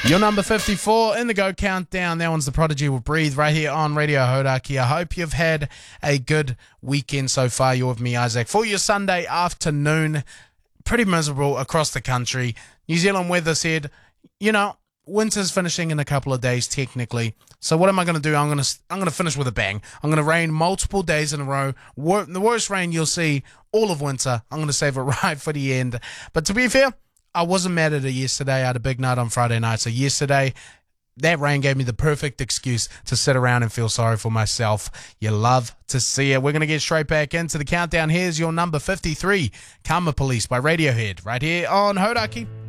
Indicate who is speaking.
Speaker 1: Your number 54 in the Go Countdown. That one's The Prodigy with Breathe right here on Radio Hodaki. I hope you've had a good weekend so far. You're with me, Isaac. For your Sunday afternoon, pretty miserable across the country. New Zealand weather said, winter's finishing in a couple of days technically. So what am I going to do? I'm going to finish with a bang. I'm going to rain multiple days in a row. The worst rain you'll see all of winter. I'm going to save it right for the end. But to be fair, I wasn't mad at it yesterday. I had a big night on Friday night. So yesterday, that rain gave me the perfect excuse to sit around and feel sorry for myself. You love to see it. We're going to get straight back into the countdown. Here's your number 53, Karma Police by Radiohead, right here on Hodaki.